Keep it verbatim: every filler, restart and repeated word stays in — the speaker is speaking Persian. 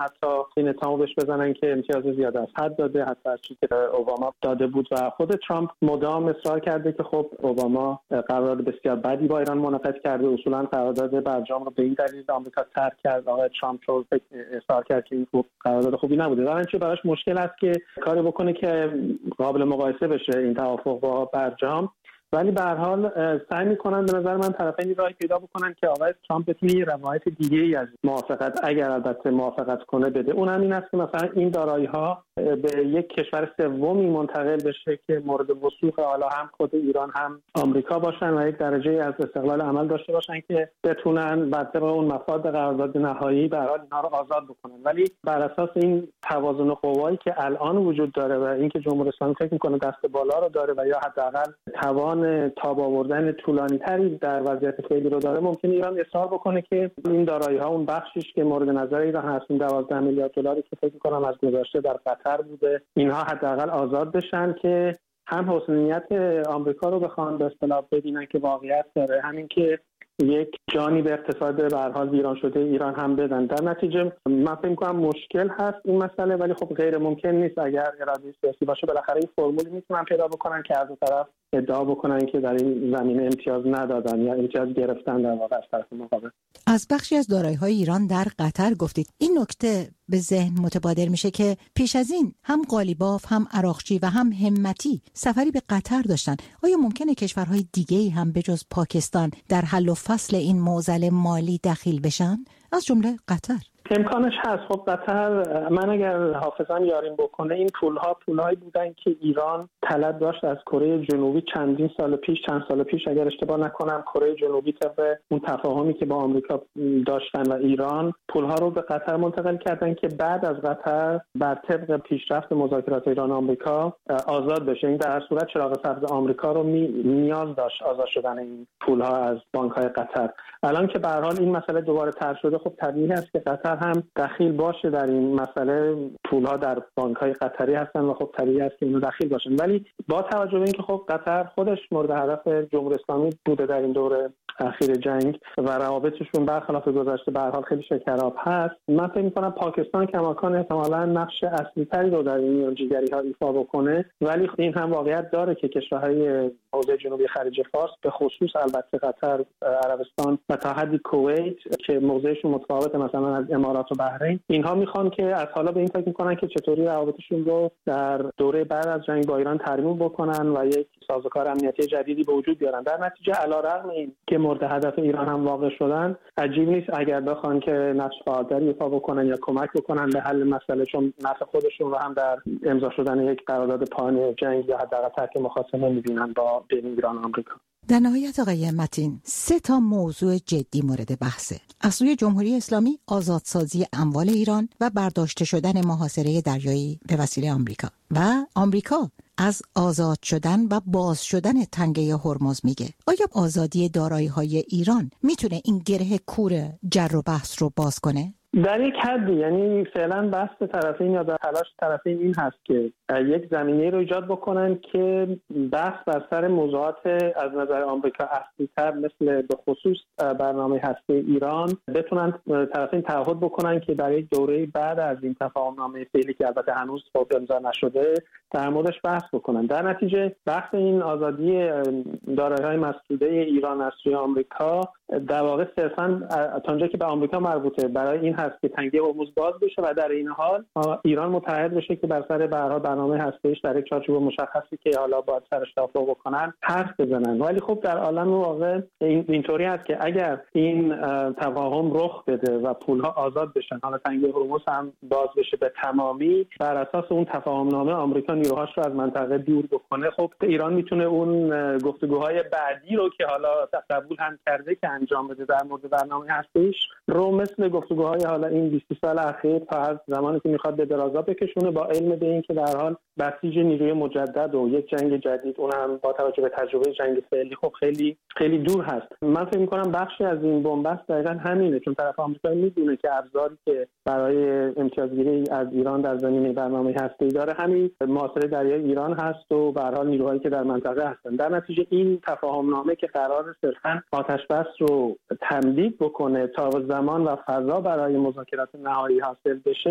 حتی این اتهامو بهش بزنن که امتیاز زیاد از حد داده، حتی از چیزی که اوباما داده بود. و خود ترامپ مدام اصرار کرده که خب اوباما قرارداد بسیار بدی با ایران منعقد کرده، اصولا قرارداد برجام رو به این دلیل آمریکا ترک کرد. آقای ترامپ رو اصرار کرد که این قرارداد خوبی نبوده. در چه براش مشکل است که کاری بکنه که قابل مقایسه بشه این توافق با برجام. ولی به هر حال سعی می‌کنن به نظر من طرفین راهی پیدا بکنن که آقای ترامپ بتونه یه روایت دیگه‌ای از موافقت، اگر البته موافقت کنه، بده. اون هم این است که مثلا این دارایی‌ها به یک کشور سومی منتقل بشه که مورد وثوق حالا هم خود ایران هم آمریکا باشن و یک درجه از استقلال عمل داشته باشن که بتونن بر طبق اون مفاد قرارداد نهایی به هر حال اینها رو آزاد بکنن. ولی بر اساس این توازن قوایی که الان وجود داره و اینکه جمهوری اسلامی فکر می‌کنه دست بالا رو داره و یا حداقل توان تاب آوردن طولانی‌تری در وضعیت فعلی رو داره، ممکنه ایران اصرار بکنه که این دارایی‌ها اون بخشیش که مورد نظر ایران هست، این دوازده میلیارد دلاری که فکر می‌کنم از گذشته در قطر بوده، اینها حداقل آزاد بشن که هم حسن نیت آمریکا رو بخوان به اصطلاح ببینن که واقعیت داره، همین که یک جانی به اقتصاد به هر حال ویران شده ایران هم بدن. در نتیجه من فکر می‌کنم مشکل هست این مسئله، ولی خب غیر ممکن نیست اگر اراده سیاسی باشه. بالاخره این فرمولی میتونن پیدا بکنن که از دو طرف ادعا بکنن که در این زمینه امتیاز ندادن یا امتیاز گرفتن در واقع از طرف مقابل. از بخشی از دارایی‌های ایران در قطر گفتید. این نکته به ذهن متبادر میشه که پیش از این هم قالیباف، هم عراقچی و هم همتی سفری به قطر داشتن. آیا ممکنه کشورهای دیگه‌ای هم به جز پاکستان در حل و فصل این معضل مالی دخیل بشن، از جمله قطر؟ امکانش هست. خب قطر، من اگر حافظم یاریم بکنه، این پولها پولهایی بودن که ایران طلب داشت از کره جنوبی چندین سال پیش، چند سال پیش اگر اشتباه نکنم، کره جنوبی طبق اون تفاهمی که با آمریکا داشتن و ایران پولها رو به قطر منتقل کردن که بعد از قطر بر طبق پیشرفت مذاکرات ایران آمریکا آزاد بشه. این در هر صورت چراغ سبز آمریکا رو می... نیاز داشت آزاد شدن این پولها از بانک‌های قطر. الان که به هر حال این مسئله دوباره طرح شده، خب طبیعی است که قطر هم دخیل باشه در این مسئله. پولها در بانک‌های قطری هستن و خب طبیعی است که اینو دخیل باشن. ولی با توجه به اینکه خب قطر خودش مورد هدف جمهوری اسلامی بوده در این دوره اخیر جنگ و روابطشون برخلاف گذشته به هر حال خیلی شکراب هست، من فکر می‌کنم پاکستان کماکان احتمالاً نقش اصلی‌تری رو در این میانجیگری‌ها ایفا بکنه. ولی این هم واقعیت داره که کشورهای حوزه جنوبی خلیج فارس، به خصوص البته قطر، عربستان و تا حدی کویت که موضعشون متفاوته مثلا از امارات و بحرین، اینها میخوان که از حالا به این فکر میکنن که چطوری روابطشون رو در دوره بعد از جنگ با ایران ترمیم بکنن و یک سازوکار امنیتی جدیدی به وجود بیارن. در نتیجه علیرغم این که مورد هدف ایران هم واقع شدن، عجیب نیست اگر بخوان که نقش فعالتری ایفا بکنن یا کمک بکنن به حل مسئله، چون نفع خودشون رو هم در امضا شدن یک قرارداد پایان جنگ یا حداقل ترک مخاصمه میبینن با بین ایران و آمریکا. در نهایت آقای متین، سه تا موضوع جدی مورد بحثه. از سوی جمهوری اسلامی آزادسازی اموال ایران و برداشته شدن محاصره دریایی به وسیله آمریکا، و آمریکا از آزاد شدن و باز شدن تنگه هرمز میگه. آیا آزادی دارایی‌های ایران میتونه این گره کور جر و بحث رو باز کنه؟ در یک حدی، یعنی فعلا بحث طرفین یا در تلاش طرفین این هست که یک زمینه رو ایجاد بکنن که بحث بر سر موضوعات از نظر آمریکا اصلی‌تر مثل به خصوص برنامه هسته ایران بتونن طرفین تعهد بکنن که در یک دوره بعد از این تفاهم‌نامه فعلی که البته هنوز امضا نشده در موردش بحث بکنن. در نتیجه بحث این آزادی دارایی‌های مسدوده ایران از سوی آمریکا در واقع صرفاً تا اونجایی که به آمریکا مربوطه برای این هست که تنگه هرمز باز بشه و در این حال ایران متحد بشه که بر سر برنامه هسته‌ایش در یک چارچوب مشخصی که حالا باید سرش توافق بکنن حرف بزنن. ولی خب در عالم واقع این اینطوری است که اگر این تفاهم رخ بده و پولها آزاد بشن، حالا تنگه هرمز هم باز بشه به تمامی، بر اساس اون تفاهمنامه آمریکا نیروهاش رو از منطقه دور بکنه، خب ایران میتونه اون گفتگوهای بعدی رو که حالا قبول هم کرده که انجام بده در مورد برنامه هسته‌ایش رو مثل گفتگوهای حالا این بیست سال اخیر تا هر زمانی که میخواد به درازا بکشونه، با علم به این که در حال بسیج نیروی مجدد و یک جنگ جدید، اون هم با توجه به تجربه جنگ فعلی، خب خیلی خیلی دور هست. من فکر می‌کنم بخشی از این بنبست دقیقاً همینه، چون طرف آمریکا میدونه که ابزاری که برای امتیازگیری از ایران در زمینه برنامه هسته‌ای داره همین محاصره دریایی ایران هست و به هر حال نیروهایی که در منطقه هستن. در نتیجه این تفاهمنامه که قرار صرفاً آتش بس رو تمدید بکنه تا زمان و فضا برای مذاکرات نهایی حاصل بشه،